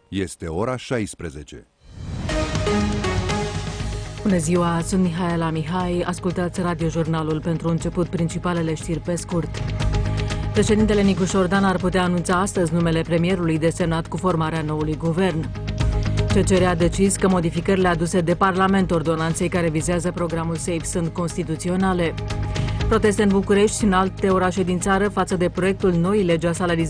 Este ora 16. Bună ziua, sunt Mihaela Mihai. Ascultați radiojurnalul. Pentru început, principalele știri pe scurt. Președintele Nicu Șordan ar putea anunța astăzi numele premierului desemnat cu formarea noului guvern. CCR a decis că modificările aduse de Parlament ordonanței care vizează programul SAFE sunt constituționale. Proteste în București și în alte orașe din țară față de proiectul noii legi a salarizării